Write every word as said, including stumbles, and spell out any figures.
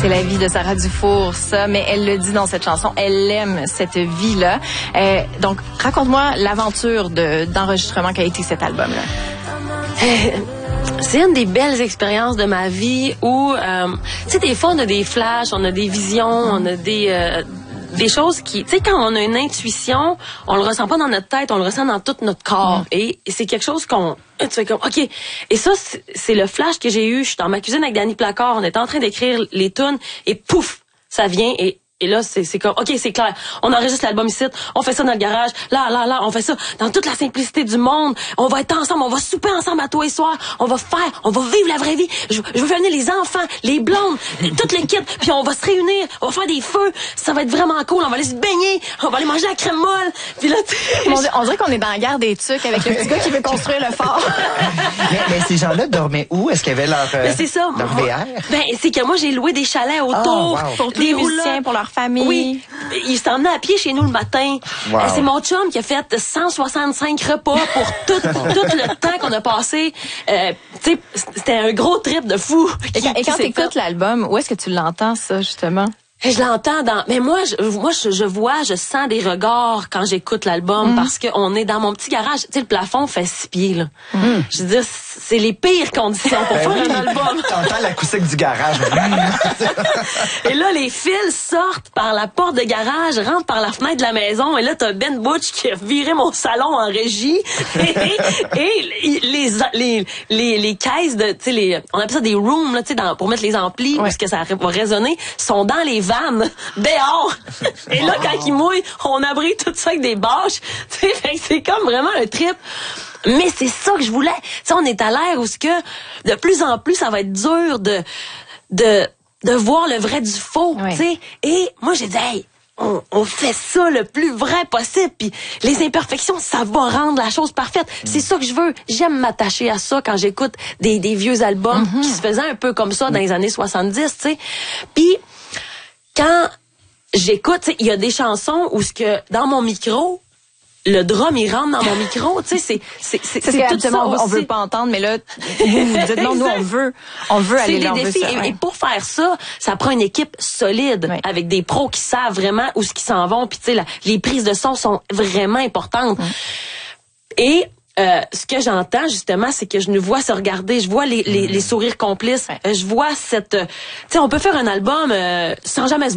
C'est la vie de Sarah Dufour, ça, mais elle le dit dans cette chanson, elle aime cette vie-là. Euh, donc, raconte-moi l'aventure de, d'enregistrement qu'a été cet album-là. C'est une des belles expériences de ma vie où, euh, tu sais, des fois, on a des flashs, on a des visions, on a des... Euh, des choses qui, tu sais, quand on a une intuition, on le ressent pas dans notre tête, on le ressent dans tout notre corps. Mm. Et, et c'est quelque chose qu'on, tu fais comme, OK. Et ça, c'est, c'est le flash que j'ai eu. Je suis dans ma cuisine avec Danny Placard, on était en train d'écrire les tunes, et pouf, ça vient, et Et là, c'est, c'est comme, OK, c'est clair. On enregistre l'album ici. On fait ça dans le garage. Là, là, là. On fait ça dans toute la simplicité du monde. On va être ensemble. On va souper ensemble à tous les soirs. On va faire, on va vivre la vraie vie. Je, je veux venir les enfants, les blondes, toutes les kits. Puis on va se réunir. On va faire des feux. Ça va être vraiment cool. On va aller se baigner. On va aller manger la crème molle. Puis là, on, on dirait qu'on est dans la guerre des tucs avec le petit gars qui veut construire le fort. mais, mais ces gens-là dormaient où? Est-ce qu'il y avait leur, euh, mais c'est ça. leur V R? Ben, c'est que moi, j'ai loué des chalets autour. Oh, wow. Pour tous les musiciens, pour leur famille. Oui. Il s'est emmené à pied chez nous le matin. Wow. C'est mon chum qui a fait cent soixante-cinq repas pour tout, tout le temps qu'on a passé. Euh, tu sais, c'était un gros trip de fou. Et quand, et quand t'écoutes l'album, où est-ce que tu l'entends, ça, justement? Je l'entends dans, mais moi, je, moi, je, je vois, je sens des regards quand j'écoute l'album, mm. parce que on est dans mon petit garage. Tu sais, le plafond fait six pieds, là. Mm. Je veux dire, c'est les pires conditions pour ben faire oui, un album. T'entends l'acoustique du garage. Et là, les fils sortent par la porte de garage, rentrent par la fenêtre de la maison, et là, t'as Ben Butch qui a viré mon salon en régie, et, et les, les, les, les caisses de, tu sais, les, on appelle ça des rooms, là, tu sais, dans, pour mettre les amplis, ouais. Parce que ça va résonner, sont dans les vannes, dehors. Et là, wow. Quand il mouille, on abrite tout ça avec des bâches. Tu sais, c'est comme vraiment un trip. Mais c'est ça que je voulais. Tu sais, on est à l'ère où ce que, de plus en plus, ça va être dur de, de, de voir le vrai du faux, oui. Tu sais. Et moi, j'ai dit, hey, on, on fait ça le plus vrai possible. Puis les imperfections, ça va rendre la chose parfaite. Mm. C'est ça que je veux. J'aime m'attacher à ça quand j'écoute des, des vieux albums mm-hmm. qui se faisaient un peu comme ça dans les années soixante-dix, tu sais. Puis, quand j'écoute, il y a des chansons où ce que dans mon micro, le drum il rentre dans mon micro, tu sais, c'est c'est c'est, c'est, c'est tout ça on, aussi. On veut pas entendre, mais là vous, vous dites non, nous on veut, on veut aller là, on veut ça. Et, ouais. et pour faire ça, ça prend une équipe solide ouais. Avec des pros qui savent vraiment où ce qu'ils s'en vont, puis tu sais, les prises de son sont vraiment importantes. Ouais. Et Euh, ce que j'entends justement, c'est que je nous vois se regarder, je vois les, les, les sourires complices, ouais. Je vois cette, tu sais, on peut faire un album euh, sans jamais se